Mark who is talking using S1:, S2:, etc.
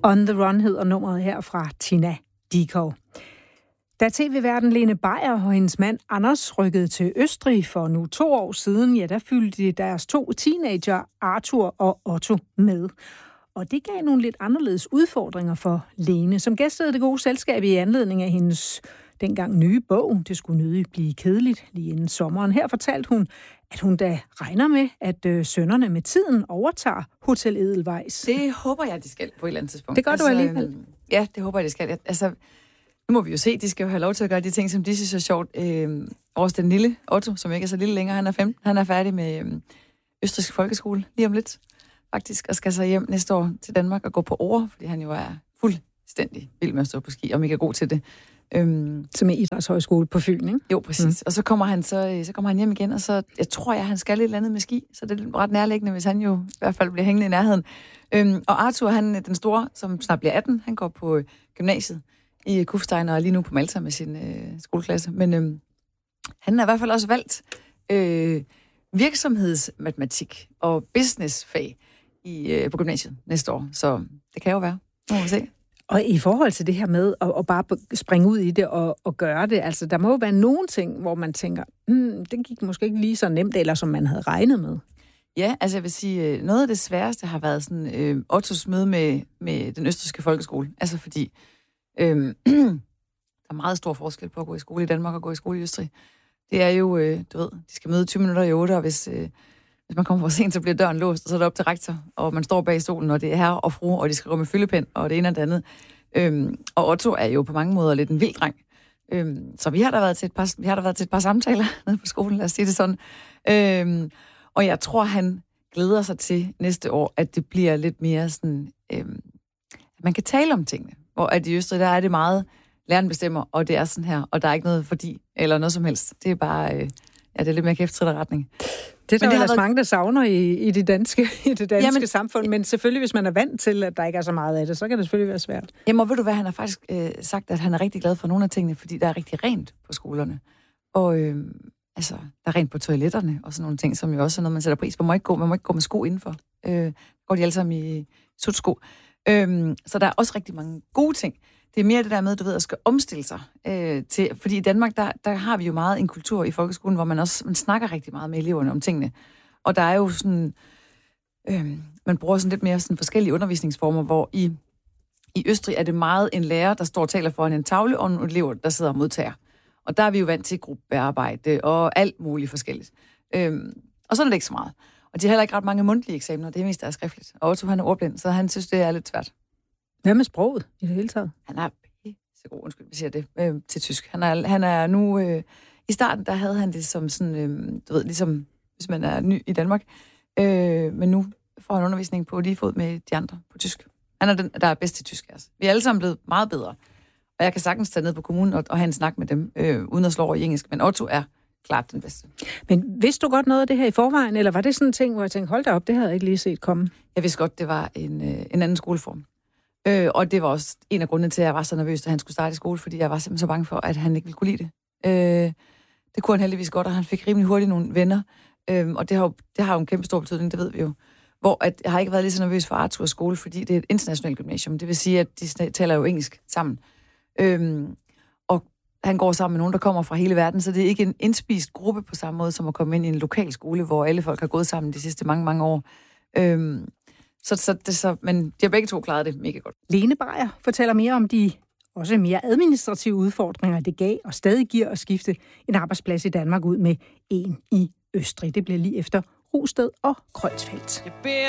S1: On the Run hedder nummeret her fra Tina Dickow. Da tv-værten Lene Beier og hendes mand Anders rykkede til Østrig for nu 2 år siden, ja, der fyldte de deres 2 teenager, Arthur og Otto, med. Og det gav nogle lidt anderledes udfordringer for Lene, som gæstede det gode selskab i anledning af hendes dengang nye bog. Det skulle nødig blive kedeligt lige inden sommeren. Her fortalte hun, at hun da regner med, at sønnerne med tiden overtager Hotel Edelweiss.
S2: Det håber jeg, de skal på et eller andet tidspunkt.
S1: Det gør du alligevel.
S2: Ja, det håber jeg, de skal. Nu må vi jo se, de skal jo have lov til at gøre de ting, som de synes er sjovt. Også den lille Otto, som ikke er så lille længere, han er 15. Han er færdig med Østrigsk Folkeskole lige om lidt, faktisk, og skal så hjem næste år til Danmark og gå på Åre, fordi han jo er fuldstændig vild med at stå på ski, og ikke er god til det.
S1: Som er idrætshøjskole på Fyn, ikke?
S2: Jo, præcis. Og så kommer han hjem igen, og så jeg tror, han skal lidt andet med ski, så det er ret nærliggende, hvis han jo i hvert fald bliver hængende i nærheden. Og Arthur, han den store, som snart bliver 18, han går på gymnasiet i Kufstein og er lige nu på Malta med sin skoleklasse. Men han har i hvert fald også valgt virksomhedsmatematik og businessfag på gymnasiet næste år. Så det kan jo være. Nu må vi se.
S1: Og i forhold til det her med at bare springe ud i det og gøre det, altså der må jo være nogle ting, hvor man tænker, det gik måske ikke lige så nemt, eller som man havde regnet med.
S2: Ja, altså jeg vil sige, noget af det sværeste har været sådan Ottos møde med den østrigske folkeskole. Altså fordi der er meget stor forskel på at gå i skole i Danmark og gå i skole i Østrig. Det er jo, du ved, de skal møde 20 minutter i 8, og hvis man kommer for sent, så bliver døren låst, og så er det op til rektor, og man står bag stolen, og det er herre og fru, og de skal gå med fyldepen, og det ene og det andet. Og Otto er jo på mange måder lidt en vild dreng. Så vi har da været til et par samtaler nede på skolen, lad os sige det sådan. Og jeg tror, han glæder sig til næste år, at det bliver lidt mere sådan, at man kan tale om tingene. Hvor at i Østrig, der er det meget, læreren bestemmer, og det er sådan her, og der er ikke noget fordi, eller noget som helst. Det er bare, det er lidt mere kæftrit retning.
S1: Det er der ellers mange, der savner i det danske samfund, men selvfølgelig, hvis man er vant til, at der ikke er så meget af det, så kan det selvfølgelig være svært.
S2: Jamen, og ved du hvad, han har faktisk sagt, at han er rigtig glad for nogle af tingene, fordi der er rigtig rent på skolerne. Og der er rent på toiletterne, og sådan nogle ting, som jo også er noget, man sætter pris på. Man må ikke gå med sko indenfor. Går de alle sammen i sutsko. Så der er også rigtig mange gode ting. Det er mere det der med, du ved, at skal omstille sig til, fordi i Danmark, der har vi jo meget en kultur i folkeskolen, hvor man snakker rigtig meget med eleverne om tingene. Og der er jo sådan, man bruger sådan lidt mere sådan forskellige undervisningsformer, hvor i Østrig er det meget en lærer, der står og taler foran en tavle, og nogle elever, der sidder og modtager. Og der er vi jo vant til gruppearbejde og alt muligt forskelligt. Og sådan er det ikke så meget. Og de har heller ikke ret mange mundtlige eksamener, det er mest der er skriftligt. Og Otto, han er ordblind, så han synes, det er lidt svært.
S1: Hvad med sproget i det hele taget?
S2: Han er så god, undskyld, vi siger det, til tysk. Han er nu, i starten, der havde han det som sådan, du ved, ligesom hvis man er ny i Danmark. Men nu får han undervisning på lige fod med de andre på tysk. Han er den, der er bedst til tysk. Altså. Vi er alle sammen blevet meget bedre. Og jeg kan sagtens tage ned på kommunen og have en snak med dem, uden at slå over i engelsk. Men Otto er klart den bedste. Men
S1: vidste du godt noget af det her i forvejen, eller var det sådan en ting, hvor jeg tænkte, hold da op, det havde jeg ikke lige set komme?
S2: Jeg vidste godt, det var en anden skoleform. Og det var også en af grundene til, at jeg var så nervøs, da han skulle starte i skole, fordi jeg var simpelthen så bange for, at han ikke ville kunne lide det. Det kunne han heldigvis godt, og han fik rimelig hurtigt nogle venner. Og det har jo en kæmpe stor betydning, det ved vi jo. Hvor at jeg har ikke været lige så nervøs for Arthurs skole, fordi det er et internationalt gymnasium. Det vil sige, at de taler jo engelsk sammen. Og han går sammen med nogen, der kommer fra hele verden, så det er ikke en indspist gruppe på samme måde, som at komme ind i en lokal skole, hvor alle folk har gået sammen de sidste mange, mange år. Men de har begge to klaret det mega godt.
S1: Lene Beier fortæller mere om de også mere administrative udfordringer, det gav og stadig giver at skifte en arbejdsplads i Danmark ud med en i Østrig. Det bliver lige efter Rosted og Kreuzfeldt.